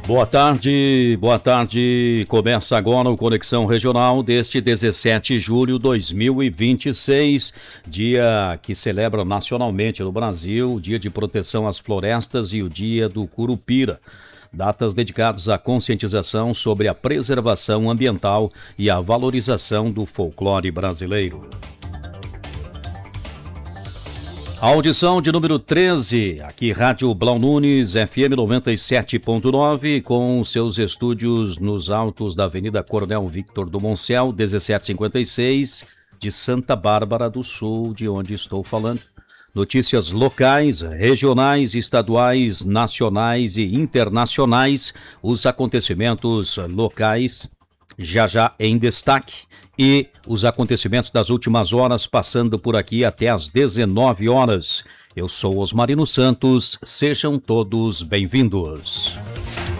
Boa tarde. Começa agora o Conexão Regional deste 17 de julho de 2026, dia que celebra nacionalmente no Brasil o Dia de Proteção às Florestas e o Dia do Curupira. Datas dedicadas à conscientização sobre a preservação ambiental e a valorização do folclore brasileiro. A audição de número 13, aqui Rádio Blau Nunes, FM 97.9, com seus estúdios nos altos da Avenida Coronel Victor do Moncel, 1756, de Santa Bárbara do Sul, de onde estou falando. Notícias locais, regionais, estaduais, nacionais e internacionais, os acontecimentos locais já em destaque. E os acontecimentos das últimas horas passando por aqui até às 19 horas. Eu sou Osmarino Santos, sejam todos bem-vindos.